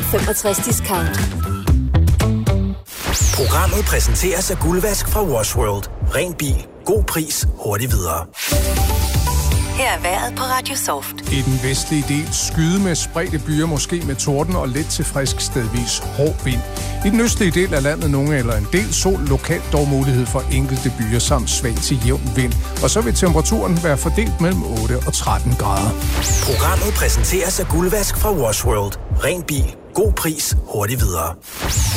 65 discount. Programmet præsenteres af Guldvask fra Wash World. Ren bil, god pris, hurtigt videre. Her er vejret på Radio Soft. I den vestlige del skyde med spredte byer, måske med torden og let til frisk stedvis hård vind. I den østlige del af landet nogle eller en del sol, lokalt dog mulighed for enkelte byer samt svag til jævn vind. Og så vil temperaturen være fordelt mellem 8 og 13 grader. Programmet præsenteres af Guldvask fra Wash World. Ren bil, god pris, hurtigt videre.